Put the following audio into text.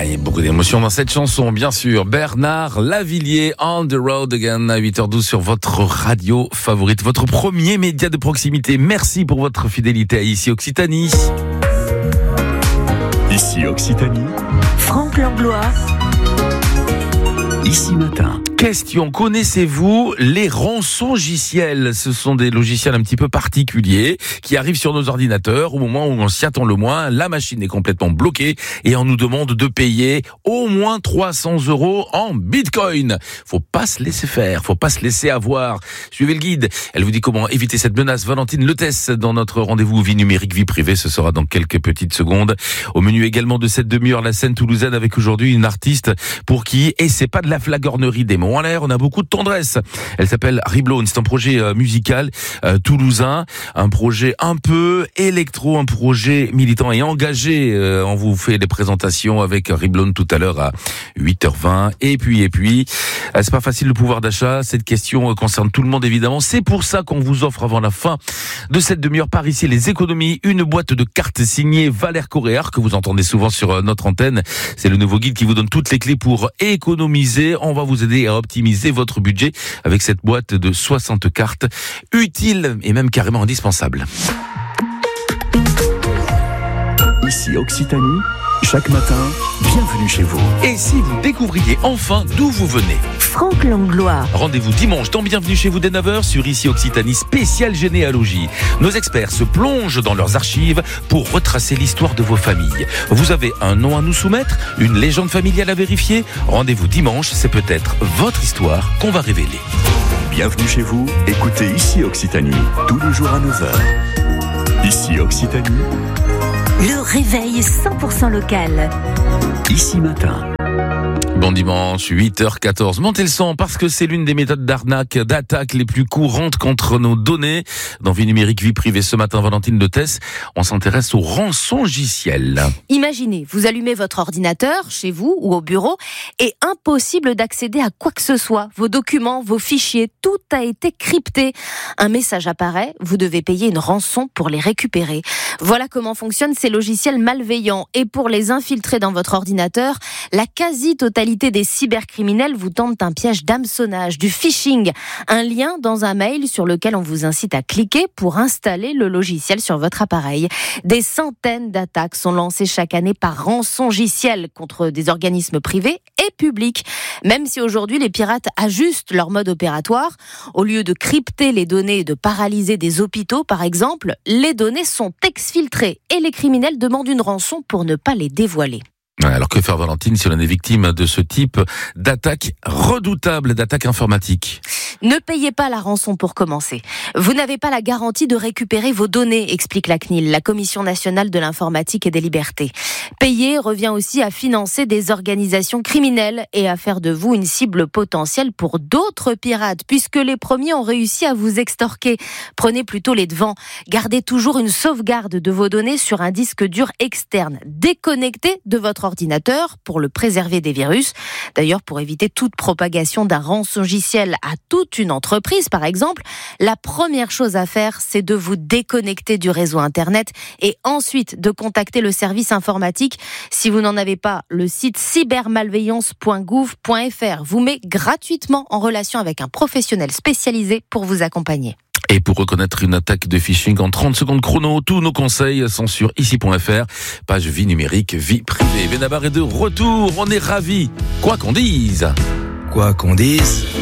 il y a beaucoup d'émotions dans cette chanson, bien sûr. Bernard Lavilliers, On the Road Again, à 8h12 sur votre radio favorite, votre premier média de proximité. Merci pour votre fidélité à Ici Occitanie. Ici Occitanie, Franck Langlois. Ici Matin. Question, connaissez-vous les rançongiciels ? Ce sont des logiciels un petit peu particuliers qui arrivent sur nos ordinateurs au moment où on s'y attend le moins. La machine est complètement bloquée et on nous demande de payer au moins 300 € en bitcoin. Faut pas se laisser faire, faut pas se laisser avoir. Suivez le guide. Elle vous dit comment éviter cette menace. Valentine Letès dans notre rendez-vous vie numérique, vie privée. Ce sera dans quelques petites secondes. Au menu également de cette demi-heure, la scène toulousaine avec aujourd'hui une artiste pour qui, et c'est pas de la flagornerie des mots en l'air, on a beaucoup de tendresse. Elle s'appelle Riblone, c'est un projet musical toulousain, un projet un peu électro, un projet militant et engagé. On vous fait des présentations avec Riblone tout à l'heure à 8h20. Et puis, c'est pas facile le pouvoir d'achat. Cette question concerne tout le monde évidemment. C'est pour ça qu'on vous offre avant la fin de cette demi-heure par ici les économies, une boîte de cartes signée Valère Coréard que vous entendez souvent sur notre antenne. C'est le nouveau guide qui vous donne toutes les clés pour économiser. On va vous aider à optimiser votre budget avec cette boîte de 60 cartes utiles et même carrément indispensables. Ici Occitanie, chaque matin, bienvenue chez vous. Et si vous découvriez enfin d'où vous venez ? Franck Langlois. Rendez-vous dimanche dans Bienvenue chez vous dès 9h sur Ici Occitanie, spéciale généalogie. Nos experts se plongent dans leurs archives pour retracer l'histoire de vos familles. Vous avez un nom à nous soumettre, une légende familiale à vérifier ? Rendez-vous dimanche, c'est peut-être votre histoire qu'on va révéler. Bienvenue chez vous, écoutez Ici Occitanie, tous les jours à 9h. Ici Occitanie, Le réveil 100% local. Ici Matin. Bon dimanche, 8h14. Montez le son parce que c'est l'une des méthodes d'arnaque, d'attaque les plus courantes contre nos données. Dans Vie numérique, vie privée, ce matin, Valentine Letès, on s'intéresse aux rançongiciels. Imaginez, vous allumez votre ordinateur, chez vous ou au bureau, et impossible d'accéder à quoi que ce soit. Vos documents, vos fichiers, tout a été crypté. Un message apparaît, vous devez payer une rançon pour les récupérer. Voilà comment fonctionnent ces logiciels malveillants. Et pour les infiltrer dans votre ordinateur, la quasi-totalité des cybercriminels vous tentent un piège d'hameçonnage, du phishing, un lien dans un mail sur lequel on vous incite à cliquer pour installer le logiciel sur votre appareil. Des centaines d'attaques sont lancées chaque année par rançongiciel contre des organismes privés et publics. Même si aujourd'hui les pirates ajustent leur mode opératoire, au lieu de crypter les données et de paralyser des hôpitaux par exemple, les données sont exfiltrées et les criminels demandent une rançon pour ne pas les dévoiler. Alors que faire Valentine si l'on est victime de ce type d'attaque redoutable, d'attaque informatique ? Ne payez pas la rançon pour commencer. Vous n'avez pas la garantie de récupérer vos données, explique la CNIL, la Commission nationale de l'informatique et des libertés. Payer revient aussi à financer des organisations criminelles et à faire de vous une cible potentielle pour d'autres pirates, puisque les premiers ont réussi à vous extorquer. Prenez plutôt les devants. Gardez toujours une sauvegarde de vos données sur un disque dur externe, déconnecté de votre ordinateur pour le préserver des virus. D'ailleurs, pour éviter toute propagation d'un rançongiciel à toute une entreprise, par exemple, la première chose à faire, c'est de vous déconnecter du réseau Internet et ensuite de contacter le service informatique. Si vous n'en avez pas, le site cybermalveillance.gouv.fr vous met gratuitement en relation avec un professionnel spécialisé pour vous accompagner. Et pour reconnaître une attaque de phishing en 30 secondes chrono, tous nos conseils sont sur ici.fr, page vie numérique, vie privée. Benabar est de retour, on est ravis, quoi qu'on dise. Quoi qu'on dise.